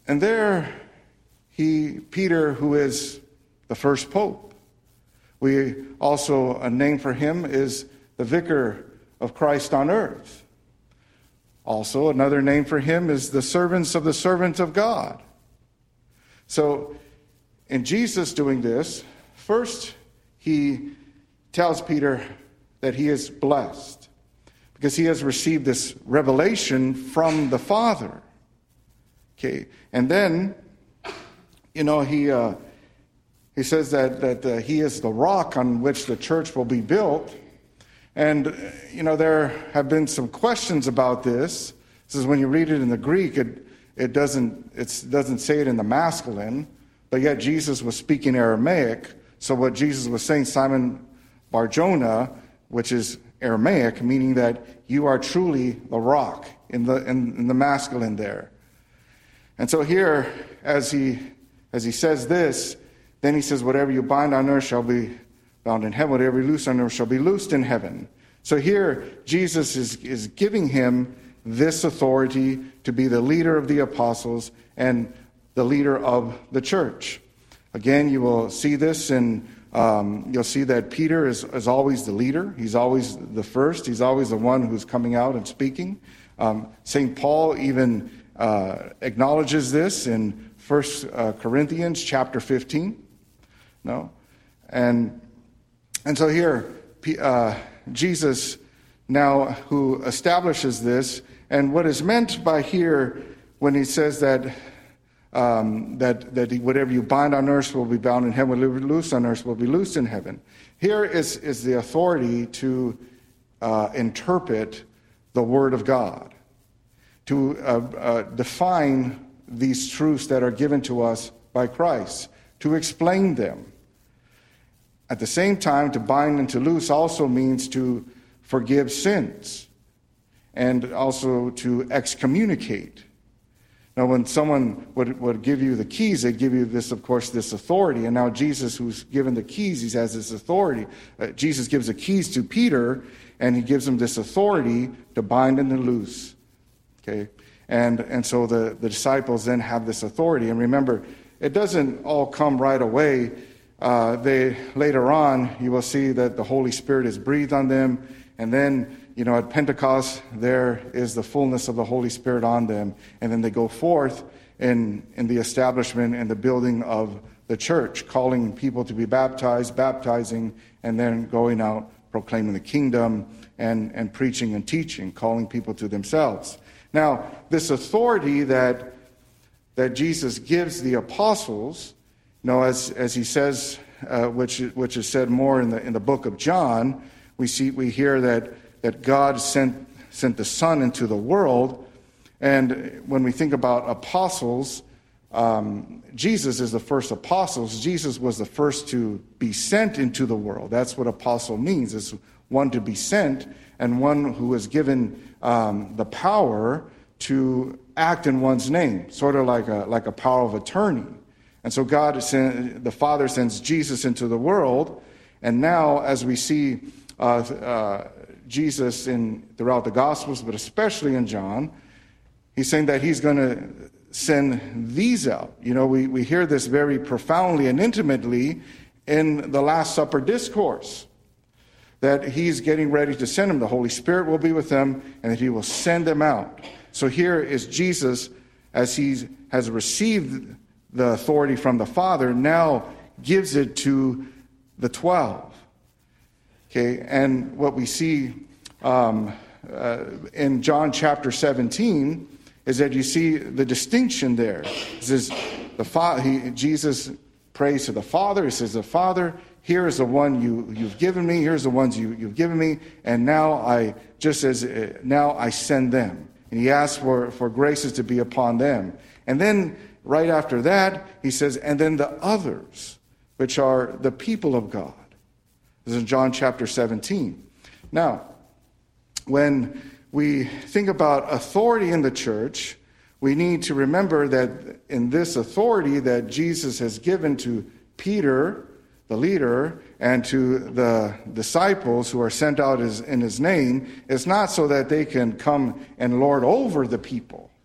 And there, Peter, who is the first pope. We also, a name for him is the vicar of Christ on earth. Also, another name for him is the servants of the servant of God. So, in Jesus doing this, first he tells Peter that he is blessed because he has received this revelation from the Father. Okay, and then, he says that he is the rock on which the church will be built. And, there have been some questions about this. This is when you read it in the Greek, it doesn't say it in the masculine, but yet Jesus was speaking Aramaic. So what Jesus was saying, Simon Bar-Jonah, which is Aramaic, meaning that you are truly the rock in the masculine there. And so here, as he says this, then he says, whatever you bind on earth shall be bound in heaven, whatever you loose on earth shall be loosed in heaven. So here, Jesus is giving him this authority to be the leader of the apostles and the leader of the church. Again, you will see this and you'll see that Peter is always the leader. He's always the first. He's always the one who's coming out and speaking. St. Paul even acknowledges this in 1 Corinthians chapter 15. No? And so here, Jesus now who establishes this, and what is meant by here when he says that whatever you bind on earth will be bound in heaven, whatever you loose on earth will be loosed in heaven. Here is the authority to interpret the Word of God, to define these truths that are given to us by Christ, to explain them. At the same time, to bind and to loose also means to forgive sins and also to excommunicate. Now, when someone would give you the keys, they'd give you this, of course, this authority. And now Jesus, who's given the keys, he has this authority. Jesus gives the keys to Peter, and he gives him this authority to bind and to loose. Okay? And so the disciples then have this authority. And remember, it doesn't all come right away. Later on, you will see that the Holy Spirit is breathed on them. And then, at Pentecost, there is the fullness of the Holy Spirit on them. And then they go forth in the establishment and the building of the church, calling people to be baptized, baptizing, and then going out, proclaiming the kingdom and preaching and teaching, calling people to themselves. Now, this authority that Jesus gives the apostles, as he says, which is said more in the book of John, we hear that God sent the Son into the world, and when we think about apostles, Jesus is the first apostles. Jesus was the first to be sent into the world. That's what apostle means. It's one to be sent and one who is given the power to act in one's name, sort of like a power of attorney. And so the Father sends Jesus into the world, and now as we see Jesus throughout the Gospels, but especially in John, he's saying that he's going to send these out. We hear this very profoundly and intimately in the Last Supper discourse, that he's getting ready to send them. The Holy Spirit will be with them, and that he will send them out. So here is Jesus, as he has received the authority from the Father, now gives it to the 12. Okay, and what we see in John chapter 17 is that you see the distinction there. It says Jesus prays to the Father. He says, "The Father, here is the one you've given me. Here's the ones you've given me, and now I send them." And he asks for graces to be upon them. And then right after that, he says, "And then the others, which are the people of God." This is in John chapter 17. Now, when we think about authority in the church, we need to remember that in this authority that Jesus has given to Peter, the leader, and to the disciples who are sent out in his name, it's not so that they can come and lord over the people.